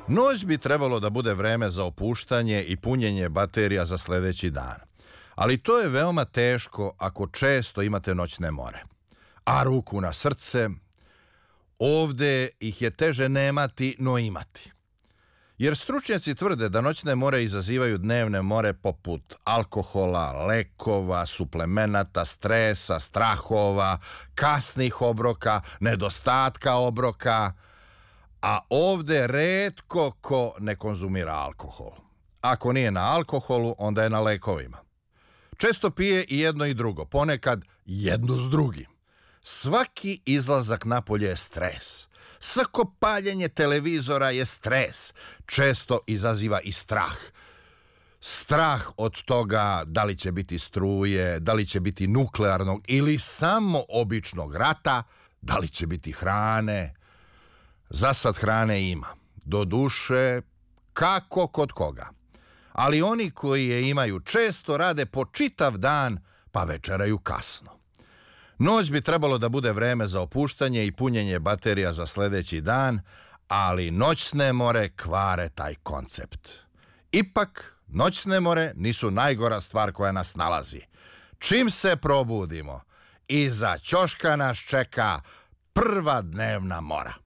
Noć bi trebalo da bude vreme za opuštanje i punjenje baterija za sledeći dan. Ali to je veoma teško ako često imate noćne more. A ruku na srce, ovde ih je teže nemati no imati. Jer stručnjaci tvrde da noćne more izazivaju dnevne more poput alkohola, lekova, suplemenata, stresa, strahova, kasnih obroka, nedostatka obroka, a ovde retko ko ne konzumira alkohol. Ako nije na alkoholu, onda je na lekovima. Često pije i jedno i drugo, ponekad jedno s drugim. Svaki izlazak napolje je stres. Svako paljenje televizora je stres. Često izaziva i strah. Strah od toga da li će biti struje, da li će biti nuklearnog ili samo običnog rata, da li će biti hrane. Za sad hrane ima. Doduše, kako kod koga. Ali oni koji je imaju često rade po čitav dan, pa večeraju kasno. Noć bi trebalo da bude vreme za opuštanje i punjenje baterija za sledeći dan, ali noćne more kvare taj koncept. Ipak, noćne more nisu najgora stvar koja nas nalazi. Čim se probudimo, iza ćoška nas čeka prva dnevna mora.